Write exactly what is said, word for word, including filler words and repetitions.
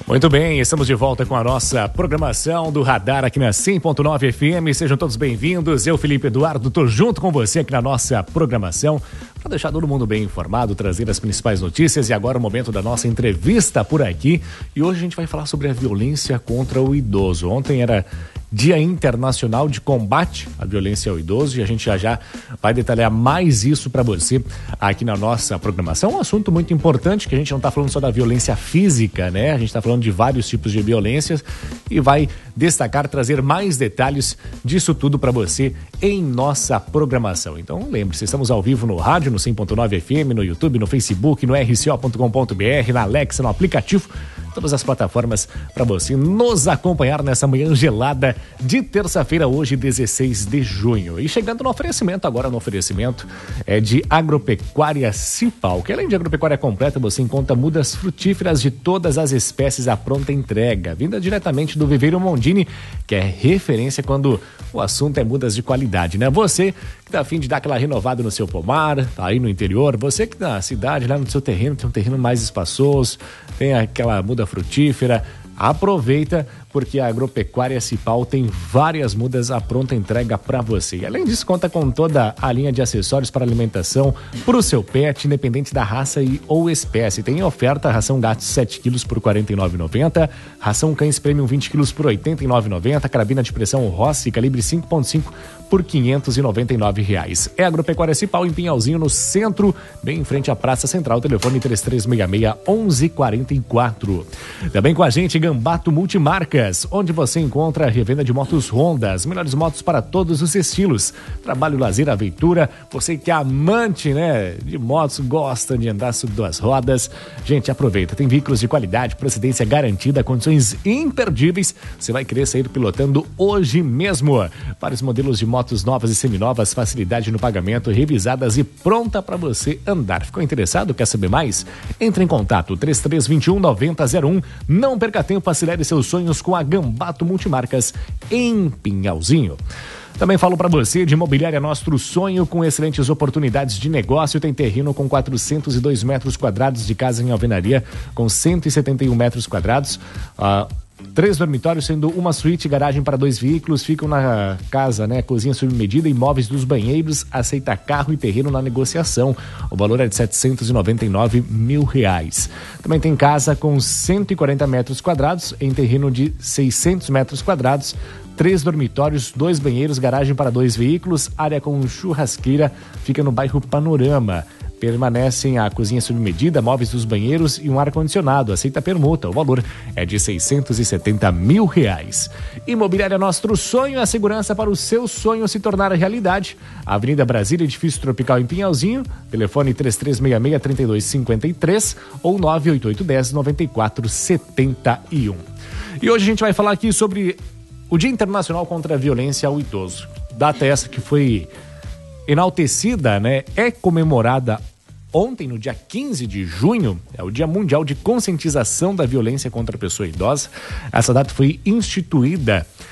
Muito bem, estamos de volta com a nossa programação do Radar aqui na cem ponto nove F M. Sejam todos bem-vindos. Eu, Felipe Eduardo, estou junto com você aqui na nossa programação para deixar todo mundo bem informado, trazer as principais notícias. E agora o momento da nossa entrevista por aqui. E hoje a gente vai falar sobre a violência contra o idoso. Ontem era Dia Internacional de Combate à Violência ao Idoso e a gente já já vai detalhar mais isso para você aqui na nossa programação. Um assunto muito importante, que a gente não está falando só da violência física, né? A gente está falando de vários tipos de violências e vai destacar, trazer mais detalhes disso tudo para você em nossa programação. Então lembre-se, estamos ao vivo no rádio, no cem ponto nove F M, no YouTube, no Facebook, no r c o ponto com ponto b r, na Alexa, no aplicativo, todas as plataformas para você nos acompanhar nessa manhã gelada de terça-feira, hoje, dezesseis de junho. E chegando no oferecimento, agora no oferecimento é de Agropecuária Cipal, que além de agropecuária completa, você encontra mudas frutíferas de todas as espécies à pronta entrega, vinda diretamente do Viveiro Mondini, que é referência quando o assunto é mudas de qualidade, né? Você que tá a fim de dar aquela renovada no seu pomar, tá aí no interior, você que na cidade, lá no seu terreno, tem um terreno mais espaçoso, tem aquela muda frutífera, aproveita, porque a Agropecuária Cipal tem várias mudas à pronta entrega para você. E além disso, conta com toda a linha de acessórios para alimentação para o seu pet, independente da raça e, ou espécie. Tem oferta ração gato sete quilos por quarenta e nove reais e noventa centavos, ração cães premium vinte quilos por oitenta e nove reais e noventa centavos, carabina de pressão Rossi calibre cinco ponto cinco por quinhentos e noventa e nove reais. É a Agropecuária Cipal em Pinhalzinho, no centro, bem em frente à Praça Central. Telefone três três seis seis, onze quarenta e quatro. Também com a gente, Gambato Multimarcas, onde você encontra a revenda de motos Honda, as melhores motos para todos os estilos. Trabalho, lazer, aventura. Você que é amante, né, de motos, gosta de andar sobre duas rodas. Gente, aproveita. Tem veículos de qualidade, procedência garantida, condições imperdíveis. Você vai querer sair pilotando hoje mesmo. Vários modelos de motos novas e seminovas, facilidade no pagamento, revisadas e pronta para você andar. Ficou interessado? Quer saber mais? Entre em contato, três três dois um, nove zero zero um. Não perca tempo, acelere seus sonhos com a Gambato Multimarcas em Pinhalzinho. Também falo para você de Imobiliária Nostro Sonho, com excelentes oportunidades de negócio. Tem terreno com quatrocentos e dois metros quadrados de casa em alvenaria, com cento e setenta e um metros quadrados. Uh, Três dormitórios, sendo uma suíte, garagem para dois veículos, ficam na casa, né? Cozinha sob medida, imóveis dos banheiros, aceita carro e terreno na negociação. O valor é de setecentos e noventa e nove mil reais. Também tem casa com cento e quarenta metros quadrados, em terreno de seiscentos metros quadrados, três dormitórios, dois banheiros, garagem para dois veículos, área com churrasqueira, fica no bairro Panorama. Permanecem a cozinha sob medida, móveis dos banheiros e um ar-condicionado. Aceita permuta. O valor é de seiscentos e setenta mil reais. Imobiliária Nostro Sonho, a segurança para o seu sonho se tornar realidade. Avenida Brasília, Edifício Tropical em Pinhalzinho. Telefone três três seis seis, três dois cinco três ou nove oito oito um zero, nove quatro sete um. E hoje a gente vai falar aqui sobre o Dia Internacional contra a Violência ao Idoso. Data essa que foi enaltecida, né? É comemorada ontem, no dia quinze de junho, é o Dia Mundial de Conscientização da Violência contra a Pessoa Idosa. Essa data foi instituída